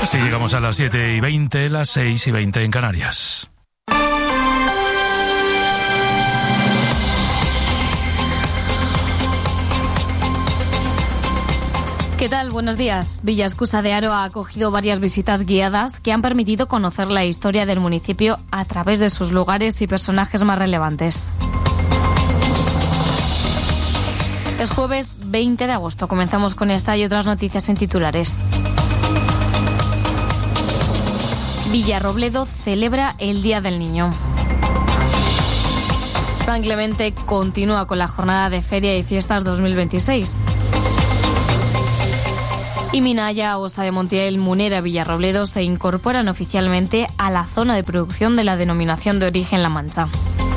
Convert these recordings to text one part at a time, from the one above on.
Así llegamos a las 7:20, las 6:20 en Canarias. ¿Qué tal? Buenos días. Villaescusa de Haro ha acogido varias visitas guiadas que han permitido conocer la historia del municipio a través de sus lugares y personajes más relevantes. Es jueves 20 de agosto. Comenzamos con esta y otras noticias en titulares. Villarrobledo celebra el Día del Niño. San Clemente continúa con la jornada de Feria y Fiestas 2026. Y Minaya, Osa de Montiel, Munera, Villarrobledo se incorporan oficialmente a la zona de producción de la denominación de origen La Mancha.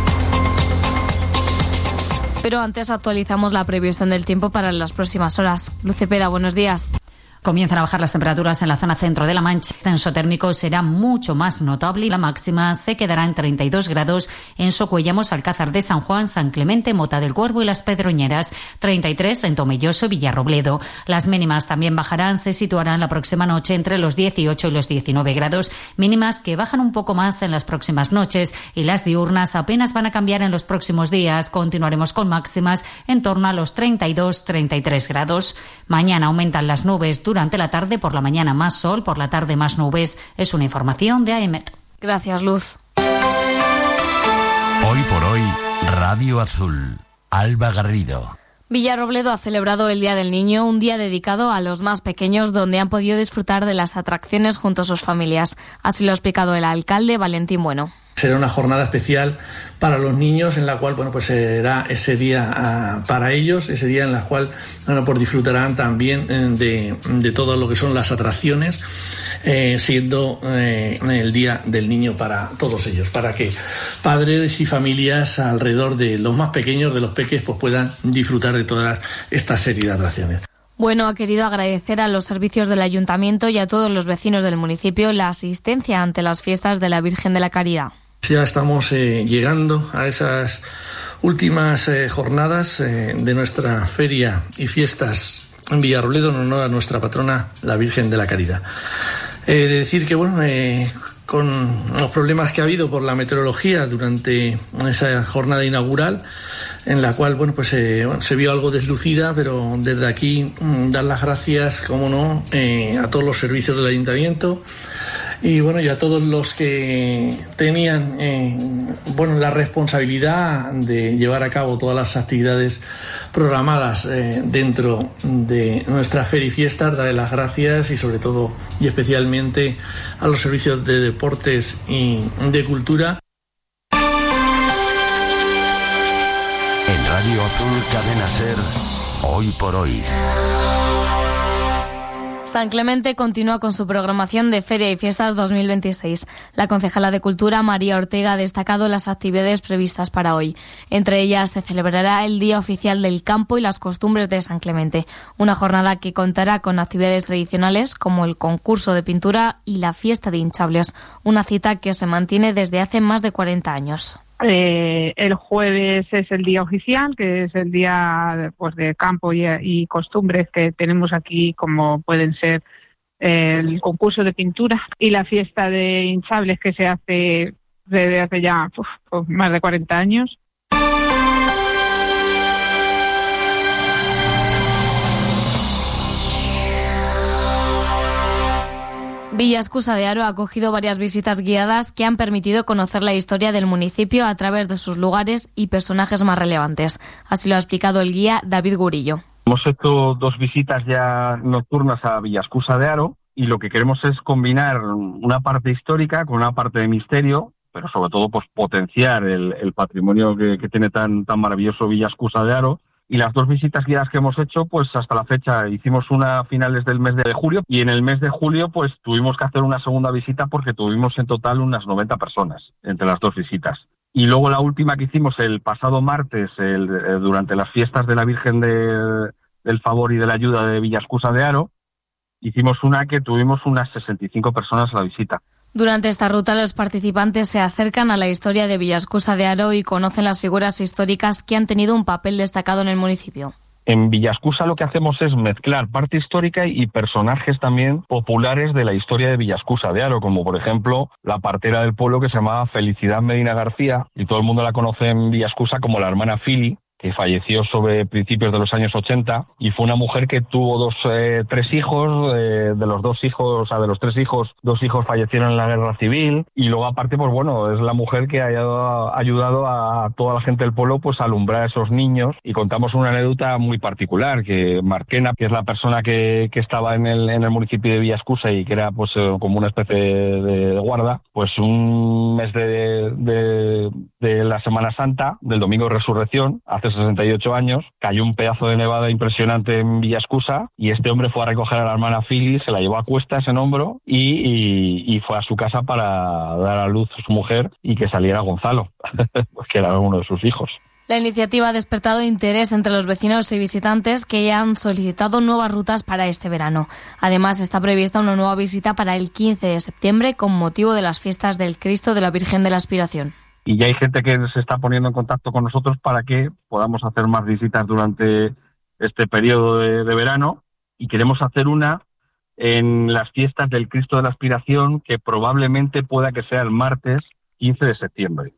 Pero antes actualizamos la previsión del tiempo para las próximas horas. Luz Cepeda, buenos días. Comienzan a bajar las temperaturas en la zona centro de La Mancha. El ascenso térmico será mucho más notable y la máxima se quedará en 32 grados en Socuellamos, Alcázar de San Juan, San Clemente, Mota del Cuervo y Las Pedroñeras, 33 en Tomelloso y Villarrobledo. Las mínimas también bajarán, se situarán la próxima noche entre los 18 y los 19 grados, mínimas que bajan un poco más en las próximas noches y las diurnas apenas van a cambiar en los próximos días. Continuaremos con máximas en torno a los 32-33 grados. Mañana aumentan las nubes durante la tarde, por la mañana más sol, por la tarde más nubes. Es una información de AEMET. Gracias, Luz. Hoy por hoy, Radio Azul. Alba Garrido. Villarrobledo ha celebrado el Día del Niño, un día dedicado a los más pequeños, donde han podido disfrutar de las atracciones junto a sus familias. Así lo ha explicado el alcalde Valentín Bueno. Será una jornada especial para los niños en la cual, pues será ese día para ellos, ese día en la cual, pues disfrutarán también de todo lo que son las atracciones, siendo el Día del Niño para todos ellos, para que padres y familias alrededor de los más pequeños, de los peques, pues puedan disfrutar de toda esta serie de atracciones. Bueno, ha querido agradecer a los servicios del Ayuntamiento y a todos los vecinos del municipio la asistencia ante las fiestas de la Virgen de la Caridad. Ya estamos llegando a esas últimas jornadas de nuestra feria y fiestas en Villarrobledo en honor a nuestra patrona, la Virgen de la Caridad. De decir que, con los problemas que ha habido por la meteorología durante esa jornada inaugural, en la cual, se vio algo deslucida, pero desde aquí dar las gracias, como no, a todos los servicios del Ayuntamiento y a todos los que tenían la responsabilidad de llevar a cabo todas las actividades programadas dentro de nuestra feria y fiestas. Daré las gracias y sobre todo y especialmente a los servicios de deportes y de cultura. En Radio Azul, Cadena Ser, Hoy por Hoy. San Clemente continúa con su programación de Feria y Fiestas 2026. La concejala de Cultura, María Ortega, ha destacado las actividades previstas para hoy. Entre ellas se celebrará el Día Oficial del Campo y las Costumbres de San Clemente, una jornada que contará con actividades tradicionales como el concurso de pintura y la fiesta de hinchables, una cita que se mantiene desde hace más de 40 años. El jueves es el día oficial, que es el día de campo y costumbres que tenemos aquí, como pueden ser el concurso de pintura y la fiesta de hinchables que se hace desde hace ya más de 40 años. Villaescusa de Haro ha acogido varias visitas guiadas que han permitido conocer la historia del municipio a través de sus lugares y personajes más relevantes. Así lo ha explicado el guía David Gurillo. Hemos hecho 2 visitas ya nocturnas a Villaescusa de Haro y lo que queremos es combinar una parte histórica con una parte de misterio, pero sobre todo potenciar el patrimonio que tiene tan maravilloso Villaescusa de Haro. Y las 2 visitas guiadas que hemos hecho, hasta la fecha hicimos una a finales del mes de julio y en el mes de julio tuvimos que hacer una segunda visita porque tuvimos en total unas 90 personas entre las 2 visitas. Y luego la última que hicimos el pasado martes, durante las fiestas de la Virgen del Favor y de la Ayuda de Villaescusa de Haro, hicimos una que tuvimos unas 65 personas a la visita. Durante esta ruta los participantes se acercan a la historia de Villaescusa de Haro y conocen las figuras históricas que han tenido un papel destacado en el municipio. En Villascusa lo que hacemos es mezclar parte histórica y personajes también populares de la historia de Villascusa de Aro, como por ejemplo la partera del pueblo que se llamaba Felicidad Medina García, y todo el mundo la conoce en Villascusa como la hermana Fili, que falleció sobre principios de los años 80 y fue una mujer que tuvo tres hijos, de los tres hijos, 2 hijos fallecieron en la guerra civil, y luego aparte, pues bueno, es la mujer que ha ayudado a toda la gente del pueblo pues a alumbrar a esos niños, y contamos una anécdota muy particular, que Marquena, que es la persona que estaba en el municipio de Villascusa y que era pues como una especie de guarda, pues un mes de la Semana Santa, del Domingo de Resurrección, hace 68 años, cayó un pedazo de nevada impresionante en Villascusa y este hombre fue a recoger a la hermana Phyllis, se la llevó a cuestas en hombro y fue a su casa para dar a luz a su mujer y que saliera Gonzalo, pues que era uno de sus hijos. La iniciativa ha despertado interés entre los vecinos y visitantes que ya han solicitado nuevas rutas para este verano. Además, está prevista una nueva visita para el 15 de septiembre con motivo de las fiestas del Cristo de la Virgen de la Aspiración. Y ya hay gente que se está poniendo en contacto con nosotros para que podamos hacer más visitas durante este periodo de verano, y queremos hacer una en las fiestas del Cristo de la Aspiración, que probablemente pueda que sea el martes 15 de septiembre.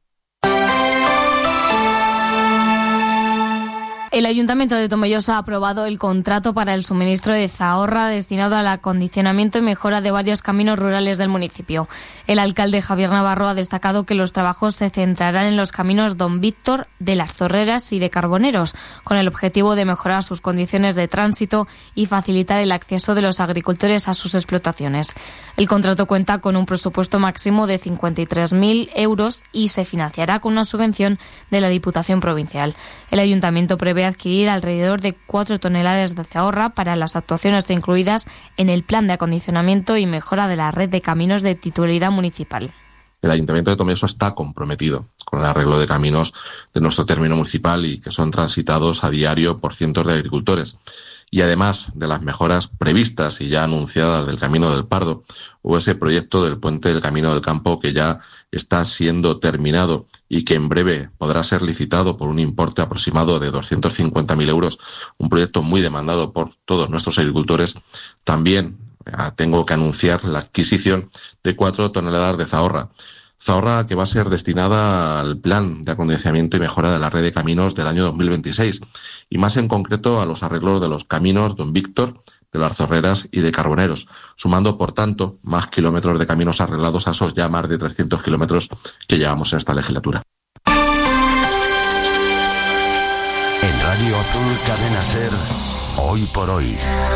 El Ayuntamiento de Tomelloso ha aprobado el contrato para el suministro de Zahorra destinado al acondicionamiento y mejora de varios caminos rurales del municipio. El alcalde Javier Navarro ha destacado que los trabajos se centrarán en los caminos Don Víctor, de Las Zorreras y de Carboneros, con el objetivo de mejorar sus condiciones de tránsito y facilitar el acceso de los agricultores a sus explotaciones. El contrato cuenta con un presupuesto máximo de 53.000 euros y se financiará con una subvención de la Diputación Provincial. El Ayuntamiento prevé adquirir alrededor de 4 toneladas de Zahorra para las actuaciones incluidas en el plan de acondicionamiento y mejora de la red de caminos de titularidad municipal. El Ayuntamiento de Tomelloso está comprometido con el arreglo de caminos de nuestro término municipal y que son transitados a diario por cientos de agricultores. Y además de las mejoras previstas y ya anunciadas del Camino del Pardo, o ese proyecto del puente del Camino del Campo que ya está siendo terminado y que en breve podrá ser licitado por un importe aproximado de 250.000 euros, un proyecto muy demandado por todos nuestros agricultores. También tengo que anunciar la adquisición de 4 toneladas de Zahorra. Zahorra que va a ser destinada al plan de acondicionamiento y mejora de la red de caminos del año 2026 y más en concreto a los arreglos de los caminos Don Víctor, de Las Zorreras y de Carboneros, sumando por tanto más kilómetros de caminos arreglados a esos ya más de 300 kilómetros que llevamos en esta legislatura. En Radio Azul Cadena Ser, Hoy por Hoy.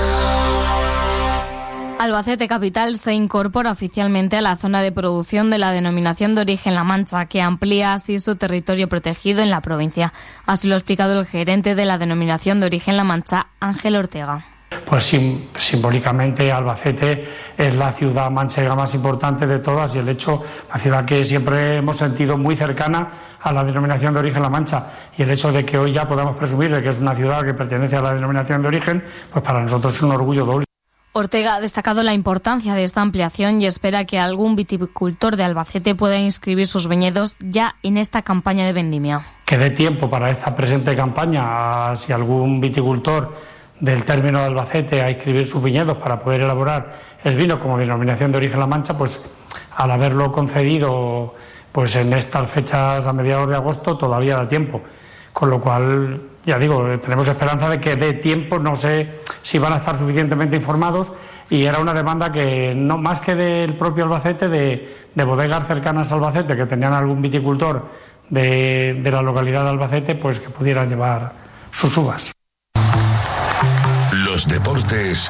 Albacete Capital se incorpora oficialmente a la zona de producción de la denominación de origen La Mancha, que amplía así su territorio protegido en la provincia. Así lo ha explicado el gerente de la denominación de origen La Mancha, Ángel Ortega. Pues simbólicamente Albacete es la ciudad manchega más importante de todas y la ciudad que siempre hemos sentido muy cercana a la denominación de origen La Mancha, y el hecho de que hoy ya podamos presumir de que es una ciudad que pertenece a la denominación de origen, pues para nosotros es un orgullo doble. Ortega ha destacado la importancia de esta ampliación y espera que algún viticultor de Albacete pueda inscribir sus viñedos ya en esta campaña de vendimia. Que dé tiempo para esta presente campaña, si algún viticultor del término de Albacete a inscribir sus viñedos para poder elaborar el vino como denominación de origen La Mancha, pues al haberlo concedido pues en estas fechas a mediados de agosto todavía da tiempo. Con lo cual, ya digo, tenemos esperanza de que dé tiempo, no sé si van a estar suficientemente informados, y era una demanda que no más que del propio Albacete, de bodegas cercanas a Albacete que tenían algún viticultor de la localidad de Albacete, pues que pudieran llevar sus uvas. Los deportes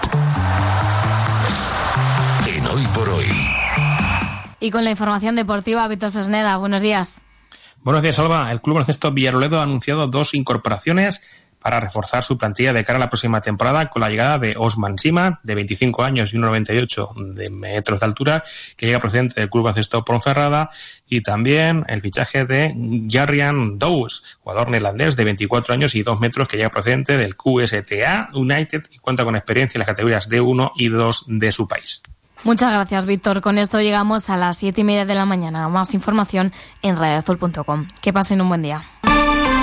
en Hoy por Hoy. Y con la información deportiva, Víctor Fresneda, buenos días. Buenos días, Alba. El Club Baloncesto Villarroledo ha anunciado 2 incorporaciones para reforzar su plantilla de cara a la próxima temporada, con la llegada de Osman Sima, de 25 años y 1,98 de metros de altura, que llega procedente del Club Baloncesto Ponferrada, y también el fichaje de Jarrian Dous, jugador neerlandés de 24 años y 2 metros, que llega procedente del QSTA United y cuenta con experiencia en las categorías D1 y 2 de su país. Muchas gracias, Víctor. Con esto llegamos a las 7:30 de la mañana. Más información en radioazul.com. Que pasen un buen día.